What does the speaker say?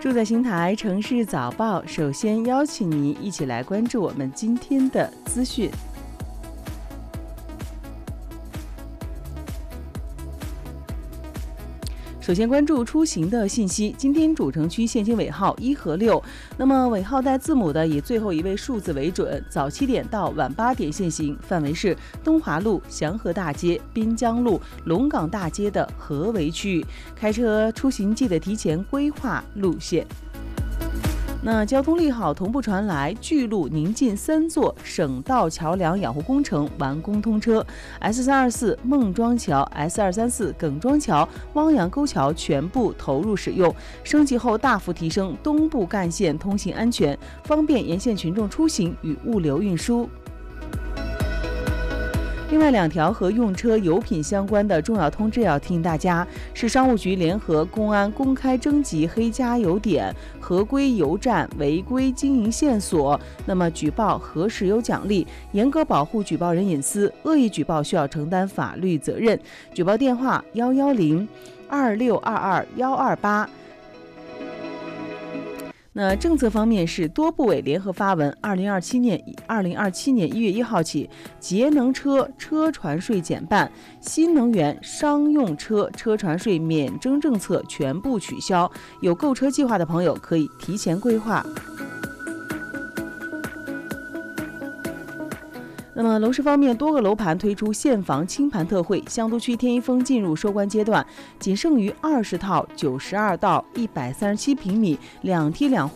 住在邢台城市早报，首先邀请您一起来关注我们今天的资讯。首先关注出行的信息，今天主城区限行尾号1和6，那么尾号带字母的以最后一位数字为准，早7点到晚8点限行，范围是东华路、祥和大街、滨江路、龙岗大街的合围区域，开车出行记得提前规划路线。那交通利好同步传来，巨鹿宁晋3座省道桥梁养护工程完工通车 ，S324 孟庄桥、S234 耿庄桥、汪洋沟桥全部投入使用，升级后大幅提升东部干线通行安全，方便沿线群众出行与物流运输。另外2条和用车油品相关的重要通知要提醒大家，是商务局联合公安公开征集黑加油点、合规油站违规经营线索，那么举报核实有奖励，严格保护举报人隐私，恶意举报需要承担法律责任。举报电话110-2622-128。那政策方面是多部委联合发文，2027年1月1号起，节能车车船税减半，新能源商用车车船税免征政策全部取消。有购车计划的朋友可以提前规划。那么楼市方面，多个楼盘推出现房清盘特惠，香都区天一峰进入收官阶段，仅剩余20套92到137平米2梯2户